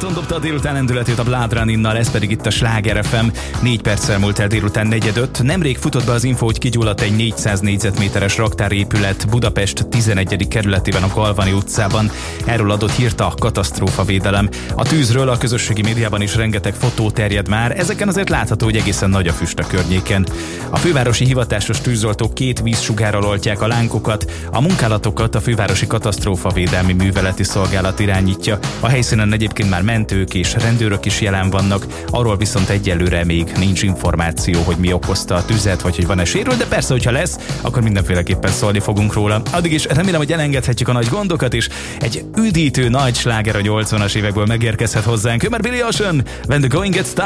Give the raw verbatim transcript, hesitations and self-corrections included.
Báton dobta a délután lendületét a Blood Runninnal, ez pedig itt a Sláger ef em. Négy perccel múlt el délután negyedöt. Nemrég futott be az info, hogy kigyulladt egy négyszáz négyzetméteres raktárépület Budapest tizenegyedik kerületében, a Galvani utcában. Erről adott hírt a katasztrófavédelem. A tűzről a közösségi médiában is rengeteg fotó terjed már, ezeken azért látható, hogy egészen nagy a füst a környéken. A fővárosi hivatásos tűzoltók két vízsugárral oltják a lángokat, a munkálatokat a fővárosi katasztrófavédelmi műveleti szolgálat irányítja. A helyszínen egyébként már mentők és rendőrök is jelen vannak, arról viszont egyelőre még nincs információ, hogy mi okozta a tüzet, vagy hogy van-e sérül, de persze, hogyha lesz, akkor mindenféleképpen szólni fogunk róla. Addig is remélem, hogy elengedhetjük a nagy gondokat, és egy üdítő nagy sláger a nyolcvanas évekből megérkezhet hozzánk. Ő már Billy Ocean, When the Going Gets Tough.